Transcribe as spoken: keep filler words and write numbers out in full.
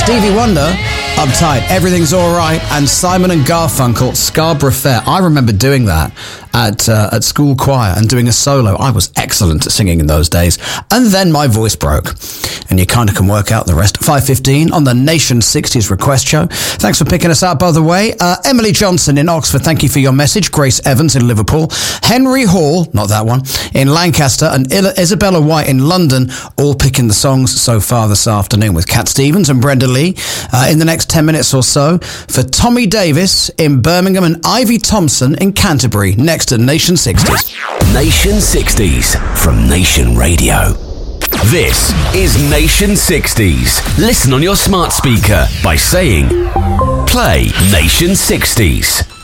Stevie Wonder, Uptight, Everything's Alright, and Simon and Garfunkel, Scarborough Fair. I remember doing that at uh, at school choir and doing a solo. I was excellent at singing in those days. And then my voice broke. And you kind of can work out the rest. five fifteen on the Nation sixties Request Show. Thanks for picking us up, by the way. Uh, Emily Johnson in Oxford, thank you for your message. Grace Evans in Liverpool. Henry Hall, not that one, in Lancaster. And Isabella White in London, all picking the songs so far this afternoon with Cat Stevens and Brenda Lee uh, in the next ten minutes or so. For Tommy Davis in Birmingham and Ivy Thompson in Canterbury. Next at Nation sixties. Nation sixties from Nation Radio. This is Nation sixties. Listen on your smart speaker by saying, play Nation sixties.